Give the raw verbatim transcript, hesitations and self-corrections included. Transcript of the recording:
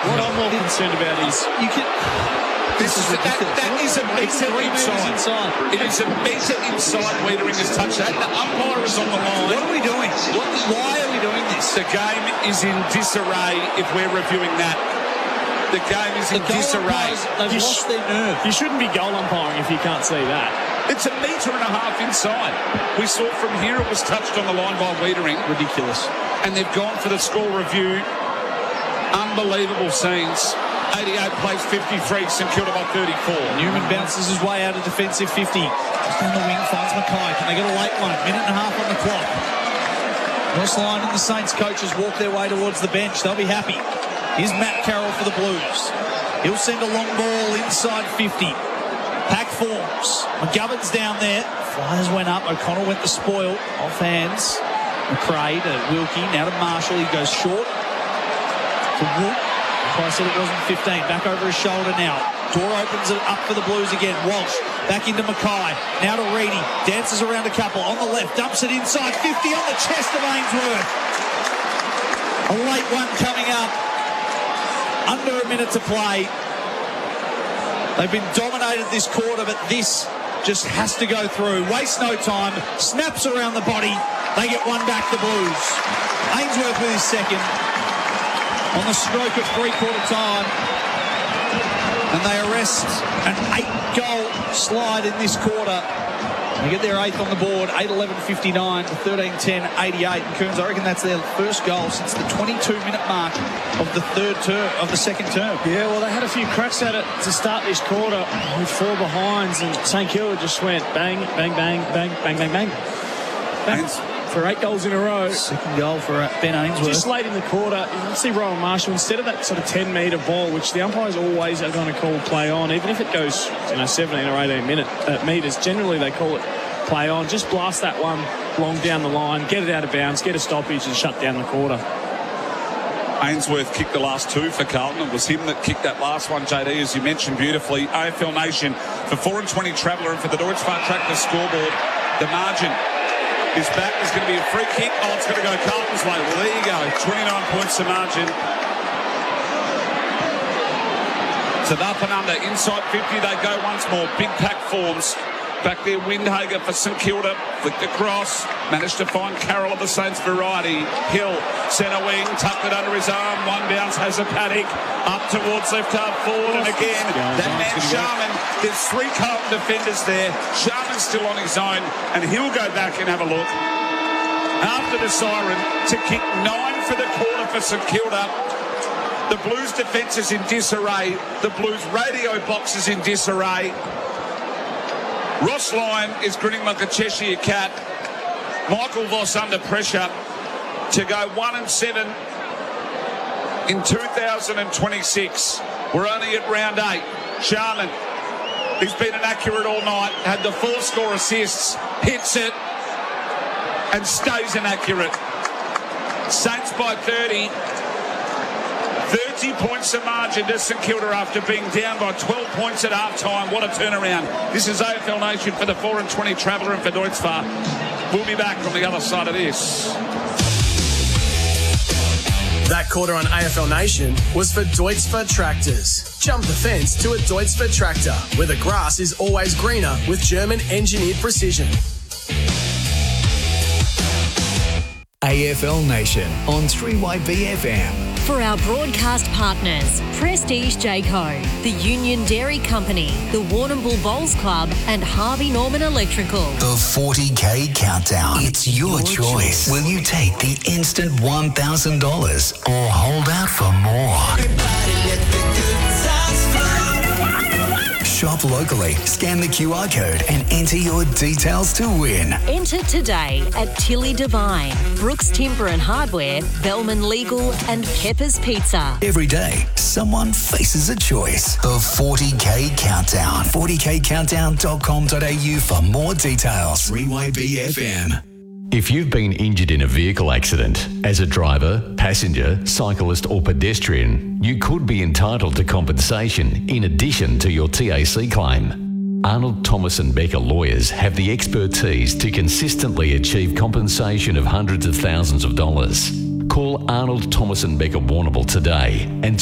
What I'm more concerned about is you can. This is, that, that is a metre inside. inside. It is a metre inside. Wiedering has touched that. The umpire is on the line. What are we doing? What, why are we doing this? The game is in disarray if we're reviewing that. The game is in the disarray. They've You lost sh- their nerve. You shouldn't be goal umpiring if you can't see that. It's a metre and a half inside. We saw from here it was touched on the line by Wiedering. Ridiculous. And they've gone for the score review. Unbelievable scenes. eighty-eight plays fifty-three, St Kilda by thirty-four. Newman bounces his way out of defensive fifty. Just down the wing, finds Mackay. Can they get a late one? Minute and a half on the clock. Ross Lyon and the Saints coaches walk their way towards the bench. They'll be happy. Here's Matt Carroll for the Blues. He'll send a long ball inside fifty. Pack forms. McGovern's down there. Flyers went up. O'Connell went to spoil. Off hands. McRae to Wilkie. Now to Marshall. He goes short. To Wood. I said it wasn't fifteen. Back over his shoulder now. Door opens it up for the Blues again. Walsh back into Mackay. Now to Reedy. Dances around a couple. On the left. Dumps it inside. fifty on the chest of Ainsworth. A late one coming up. Under a minute to play. They've been dominated this quarter, but this just has to go through. Waste no time. Snaps around the body. They get one back, the Blues. Ainsworth with his second. On the stroke of three-quarter time. And they arrest an eight-goal slide in this quarter. They get their eighth on the board, eight eleven fifty-nine to thirteen ten eighty-eight. And Coons, I reckon that's their first goal since the twenty-two minute mark of the third term, of the second term. Yeah, well, they had a few cracks at it to start this quarter with four behinds, and St Kilda just went bang, bang, bang, bang, bang, bang, bang. bang. For eight goals in a row. Second goal for Ben Ainsworth. Just late in the quarter, you see Rowan Marshall, instead of that sort of ten metre ball, which the umpires always are going to call play on, even if it goes, you know, seventeen or eighteen minute, uh, metres, generally they call it play on. Just blast that one long down the line, get it out of bounds, get a stoppage and shut down the quarter. Ainsworth kicked the last two for Carlton. It was him that kicked that last one, J D, as you mentioned beautifully. A F L Nation for four and twenty Traveller and for the Deutsche Fahrt Tractor scoreboard. The margin is back. There's going to be a free kick. Oh, it's going to go Carlton's way. Well, there you go. twenty-nine points to margin. To the up and under. Inside fifty, they go once more. Big pack forms. Back there, Windhager for St Kilda. Flicked across. Managed to find Carroll of the Saints variety. Hill, centre wing, tucked it under his arm. One bounce, has a paddock. Up towards left half forward. And again, that man Sharman. There's three Carlton defenders there. Sharman's still on his own. And he'll go back and have a look. After the siren, to kick nine for the quarter for St Kilda. The Blues defence is in disarray. The Blues radio box is in disarray. Ross Lyon is grinning like a Cheshire cat. Michael Voss under pressure to go one and seven in two thousand twenty-six. We're only at round eight. Sharman, he's been inaccurate all night, had the four score assists, hits it and stays inaccurate. Saints by thirty. thirty points of margin to St Kilda after being down by twelve points at half time. What a turnaround. This is A F L Nation for the four and twenty Traveller and for Deutsche Fahrt. We'll be back on the other side of this. That quarter on A F L Nation was for Deutsche Fahrt Tractors. Jump the fence to a Deutsche Fahrt tractor, where the grass is always greener with German engineered precision. A F L Nation on three Y B F M. For our broadcast partners, Prestige Jayco, the Union Dairy Company, the Warrnambool Bowls Club and Harvey Norman Electrical. The forty K Countdown. It's your, your choice. choice. Will you take the instant one thousand dollars or hold out for more? Everybody let the good times flow. Shop locally, scan the Q R code and enter your details to win. Enter today at Tilly Devine, Brooks Timber and Hardware, Bellman Legal and Pepper's Pizza. Every day, someone faces a choice. The forty K Countdown. forty K countdown dot com dot a u for more details. three Y B F M. If you've been injured in a vehicle accident as a driver, passenger, cyclist or pedestrian, you could be entitled to compensation in addition to your T A C claim. Arnold Thomas and Becker lawyers have the expertise to consistently achieve compensation of hundreds of thousands of dollars. Call Arnold Thomas and Becker Warrnambool today and